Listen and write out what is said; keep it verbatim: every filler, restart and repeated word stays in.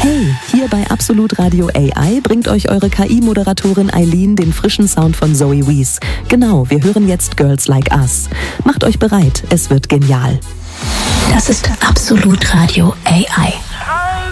Hey, hier bei Absolut Radio A I bringt euch eure K I-Moderatorin Eileen den frischen Sound von Zoe Wees. Genau, wir hören jetzt Girls Like Us. Macht euch bereit, es wird genial. Das ist Absolut Radio A I.